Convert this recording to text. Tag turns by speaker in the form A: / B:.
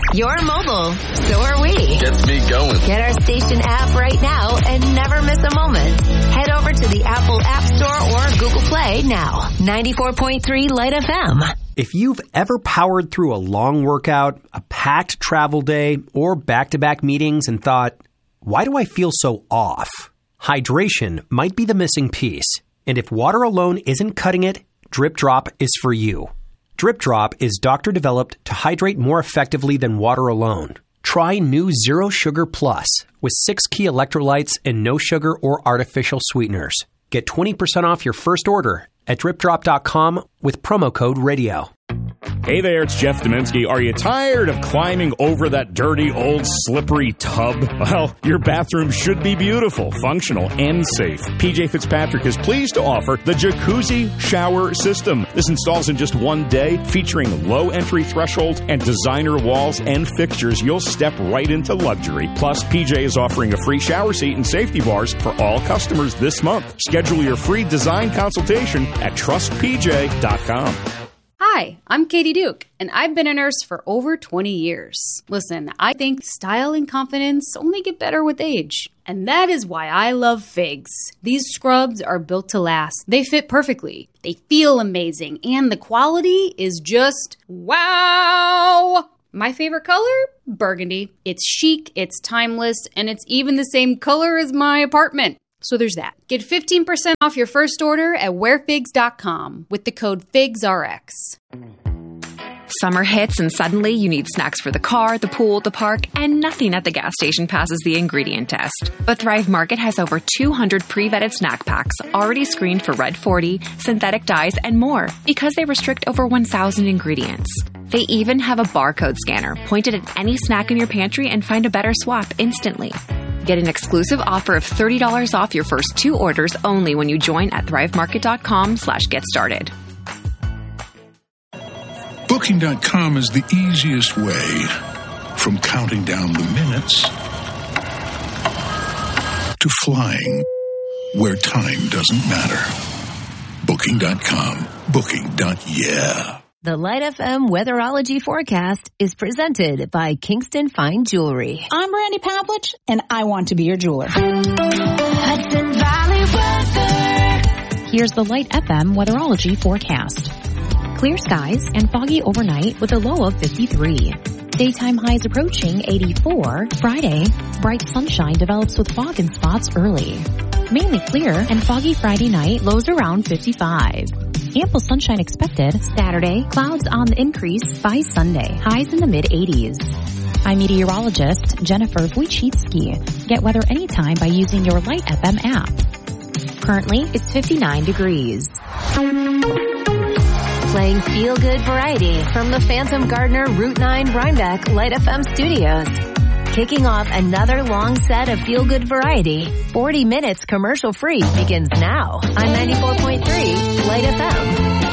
A: You're mobile. So are we.
B: Gets me going.
A: Get our station app right now and never miss a moment. Head over to the Apple App Store or Google Play now. 94.3 Light FM.
C: If you've ever powered through a long workout, a packed travel day, or back-to-back meetings and thought, why do I feel so off? Hydration might be the missing piece. And if water alone isn't cutting it, Drip Drop is for you. Drip Drop is doctor-developed to hydrate more effectively than water alone. Try new Zero Sugar Plus with 6 key electrolytes and no sugar or artificial sweeteners. Get 20% off your first order at dripdrop.com with promo code RADIO.
D: Hey there, it's Jeff Domensky. Are you tired of climbing over that dirty, old, slippery tub? Well, your bathroom should be beautiful, functional, and safe. PJ Fitzpatrick is pleased to offer the Jacuzzi Shower System. This installs in just one day, featuring low entry thresholds and designer walls and fixtures. You'll step right into luxury. Plus, PJ is offering a free shower seat and safety bars for all customers this month. Schedule your free design consultation at trustpj.com.
E: Hi, I'm Katie Duke, and I've been a nurse for over 20 years. Listen, I think style and confidence only get better with age. And that is why I love Figs. These scrubs are built to last. They fit perfectly. They feel amazing. And the quality is just wow! My favorite color? Burgundy. It's chic, it's timeless, and it's even the same color as my apartment. So there's that. Get 15% off your first order at wearfigs.com with the code FIGSRX.
F: Summer hits and suddenly you need snacks for the car, the pool, the park, and nothing at the gas station passes the ingredient test. But Thrive Market has over 200 pre-vetted snack packs already screened for Red 40, synthetic dyes, and more because they restrict over 1,000 ingredients. They even have a barcode scanner pointed at any snack in your pantry and find a better swap instantly. Get an exclusive offer of $30 off your first 2 orders only when you join at thrivemarket.com/getstarted.
G: Booking.com is the easiest way from counting down the minutes to flying where time doesn't matter. Booking.com. Booking.yeah.
A: The Light FM Weatherology Forecast is presented by Kingston Fine Jewelry.
H: I'm Randy Pavlich, and I want to be your jeweler.
A: Hudson Valley weather.
I: Here's the Light FM Weatherology Forecast. Clear skies and foggy overnight with a low of 53. Daytime highs approaching 84. Friday, bright sunshine develops with fog in spots early. Mainly clear and foggy Friday night, lows around 55. Ample sunshine expected Saturday, clouds on the increase by Sunday, highs in the mid-80s. I'm meteorologist Jennifer Wojcicki. Get weather anytime by using your Light FM app. Currently, it's 59 degrees.
A: Playing feel-good variety from the Phantom Gardener Route 9 Rhinebeck Light FM studios. Kicking off another long set of feel-good variety, 40 minutes commercial-free begins now on 94.3 Light FM.